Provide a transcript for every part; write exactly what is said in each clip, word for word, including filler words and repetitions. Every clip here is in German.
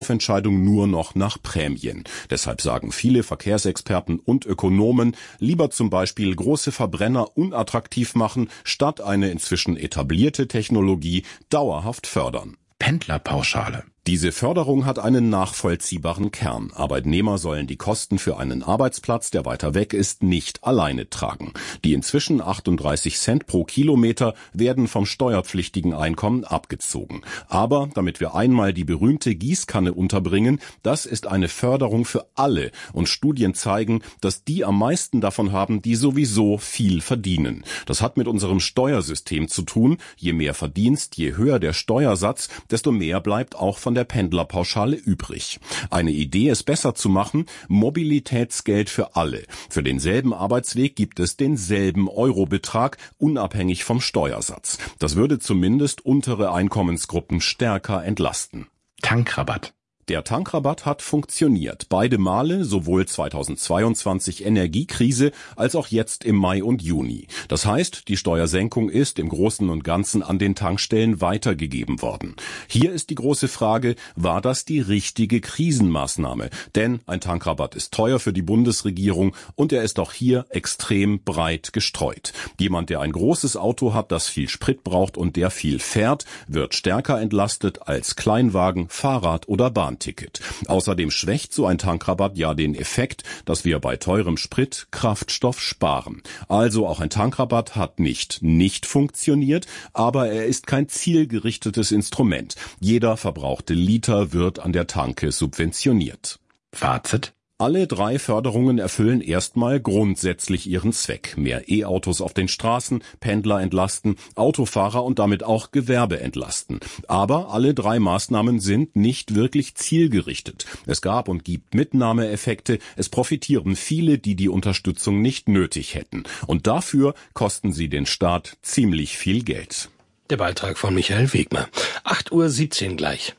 Entscheidung nur noch nach Prämien. Deshalb sagen viele Verkehrsexperten und Ökonomen, lieber zum Beispiel große Verbrenner unattraktiv machen, statt eine inzwischen etablierte Technologie dauerhaft fördern. Pendlerpauschale. Diese Förderung hat einen nachvollziehbaren Kern. Arbeitnehmer sollen die Kosten für einen Arbeitsplatz, der weiter weg ist, nicht alleine tragen. Die inzwischen achtunddreißig Cent pro Kilometer werden vom steuerpflichtigen Einkommen abgezogen. Aber damit wir einmal die berühmte Gießkanne unterbringen, das ist eine Förderung für alle. Und Studien zeigen, dass die am meisten davon haben, die sowieso viel verdienen. Das hat mit unserem Steuersystem zu tun. Je mehr verdienst, je höher der Steuersatz, desto mehr bleibt auch von der Pendlerpauschale übrig. Eine Idee, es besser zu machen: Mobilitätsgeld für alle. Für denselben Arbeitsweg gibt es denselben Eurobetrag, unabhängig vom Steuersatz. Das würde zumindest untere Einkommensgruppen stärker entlasten. Tankrabatt. Der Tankrabatt hat funktioniert. Beide Male, sowohl zweitausendzweiundzwanzig Energiekrise als auch jetzt im Mai und Juni. Das heißt, die Steuersenkung ist im Großen und Ganzen an den Tankstellen weitergegeben worden. Hier ist die große Frage, war das die richtige Krisenmaßnahme? Denn ein Tankrabatt ist teuer für die Bundesregierung und er ist auch hier extrem breit gestreut. Jemand, der ein großes Auto hat, das viel Sprit braucht und der viel fährt, wird stärker entlastet als Kleinwagen, Fahrrad oder Bahn. Ticket. Außerdem schwächt so ein Tankrabatt ja den Effekt, dass wir bei teurem Sprit Kraftstoff sparen. Also auch ein Tankrabatt hat nicht nicht funktioniert, aber er ist kein zielgerichtetes Instrument. Jeder verbrauchte Liter wird an der Tanke subventioniert. Fazit: Alle drei Förderungen erfüllen erstmal grundsätzlich ihren Zweck. Mehr E-Autos auf den Straßen, Pendler entlasten, Autofahrer und damit auch Gewerbe entlasten. Aber alle drei Maßnahmen sind nicht wirklich zielgerichtet. Es gab und gibt Mitnahmeeffekte. Es profitieren viele, die die Unterstützung nicht nötig hätten. Und dafür kosten sie den Staat ziemlich viel Geld. Der Beitrag von Michael Wegmer. acht Uhr siebzehn gleich.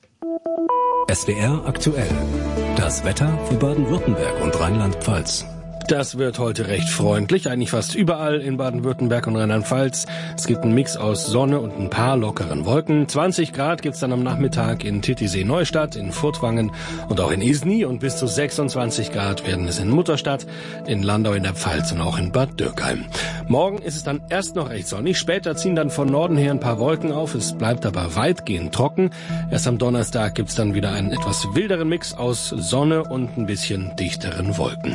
S W R aktuell. Das Wetter für Baden-Württemberg und Rheinland-Pfalz. Das wird heute recht freundlich, eigentlich fast überall in Baden-Württemberg und Rheinland-Pfalz. Es gibt einen Mix aus Sonne und ein paar lockeren Wolken. zwanzig Grad gibt's dann am Nachmittag in Titisee-Neustadt, in Furtwangen und auch in Isny. Und bis zu sechsundzwanzig Grad werden es in Mutterstadt, in Landau in der Pfalz und auch in Bad Dürkheim. Morgen ist es dann erst noch recht sonnig. Später ziehen dann von Norden her ein paar Wolken auf. Es bleibt aber weitgehend trocken. Erst am Donnerstag gibt's dann wieder einen etwas wilderen Mix aus Sonne und ein bisschen dichteren Wolken.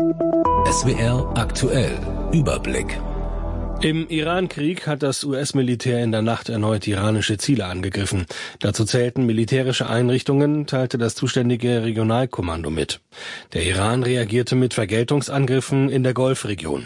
S W R aktuell. Überblick. Im Iran-Krieg hat das U S-Militär in der Nacht erneut iranische Ziele angegriffen. Dazu zählten militärische Einrichtungen, teilte das zuständige Regionalkommando mit. Der Iran reagierte mit Vergeltungsangriffen in der Golfregion.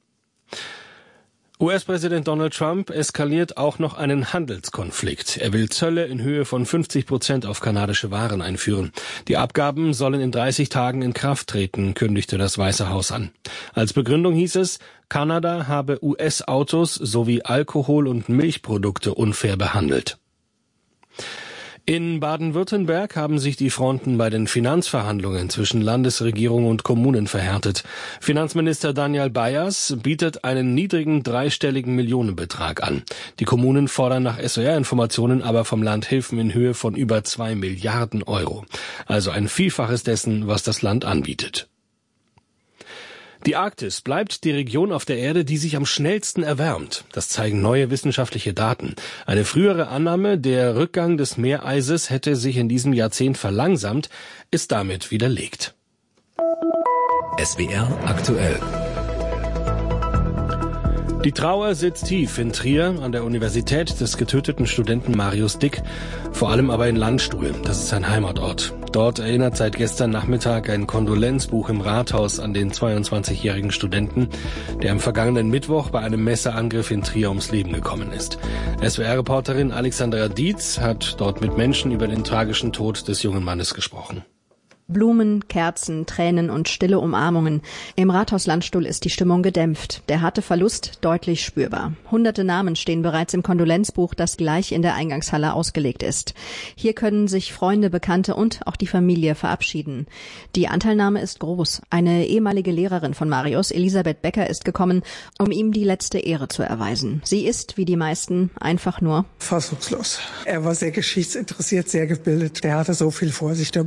U S-Präsident Donald Trump eskaliert auch noch einen Handelskonflikt. Er will Zölle in Höhe von fünfzig Prozent auf kanadische Waren einführen. Die Abgaben sollen in dreißig Tagen in Kraft treten, kündigte das Weiße Haus an. Als Begründung hieß es, Kanada habe U S-Autos sowie Alkohol- und Milchprodukte unfair behandelt. In Baden-Württemberg haben sich die Fronten bei den Finanzverhandlungen zwischen Landesregierung und Kommunen verhärtet. Finanzminister Daniel Bayers bietet einen niedrigen dreistelligen Millionenbetrag an. Die Kommunen fordern nach S W R-Informationen aber vom Land Hilfen in Höhe von über zwei Milliarden Euro. Also ein Vielfaches dessen, was das Land anbietet. Die Arktis bleibt die Region auf der Erde, die sich am schnellsten erwärmt. Das zeigen neue wissenschaftliche Daten. Eine frühere Annahme, der Rückgang des Meereises hätte sich in diesem Jahrzehnt verlangsamt, ist damit widerlegt. S W R aktuell. Die Trauer sitzt tief in Trier an der Universität des getöteten Studenten Marius Dick, vor allem aber in Landstuhl, das ist sein Heimatort. Dort erinnert seit gestern Nachmittag ein Kondolenzbuch im Rathaus an den zweiundzwanzigjährigen Studenten, der am vergangenen Mittwoch bei einem Messerangriff in Trier ums Leben gekommen ist. S W R-Reporterin Alexandra Dietz hat dort mit Menschen über den tragischen Tod des jungen Mannes gesprochen. Blumen, Kerzen, Tränen und stille Umarmungen. Im Rathaus Landstuhl ist die Stimmung gedämpft. Der harte Verlust deutlich spürbar. Hunderte Namen stehen bereits im Kondolenzbuch, das gleich in der Eingangshalle ausgelegt ist. Hier können sich Freunde, Bekannte und auch die Familie verabschieden. Die Anteilnahme ist groß. Eine ehemalige Lehrerin von Marius, Elisabeth Becker, ist gekommen, um ihm die letzte Ehre zu erweisen. Sie ist, wie die meisten, einfach nur fassungslos. Er war sehr geschichtsinteressiert, sehr gebildet. Er hatte so viel vor sich.